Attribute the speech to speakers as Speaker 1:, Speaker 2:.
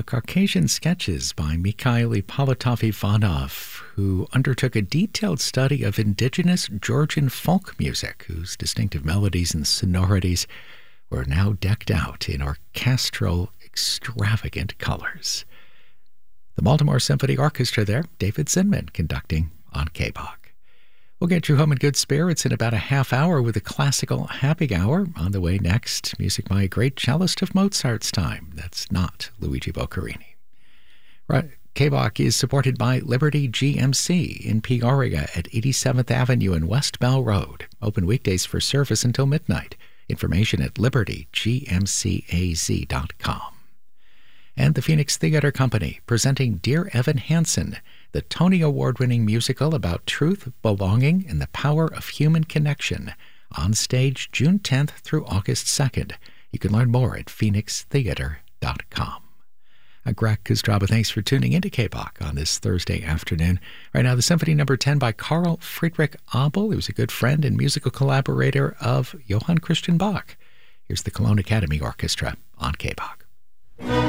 Speaker 1: The Caucasian Sketches by Mikhail Ippolitov-Ivanov, who undertook a detailed study of indigenous Georgian folk music, whose distinctive melodies and sonorities were now decked out in orchestral, extravagant colors. The Baltimore Symphony Orchestra there, David Zinman conducting on KBOG. We'll get you home in good spirits in about a half hour with a classical happy hour. On the way next, music by a great cellist of Mozart's time. That's not Luigi Boccherini. Right. KBOG is supported by Liberty GMC in Peoria at 87th Avenue and West Bell Road. Open weekdays for service until midnight. Information at libertygmcaz.com. And the Phoenix Theater Company presenting Dear Evan Hansen, the Tony Award-winning musical about truth, belonging, and the power of human connection, on stage June 10th through August 2nd. You can learn more at phoenixtheater.com. I'm Greg Kostraba. Thanks for tuning into KBOG on this Thursday afternoon. Right now, the Symphony No. 10 by Carl Friedrich Abel. He was a good friend and musical collaborator of Johann Christian Bach. Here's the Cologne Academy Orchestra on KBOG.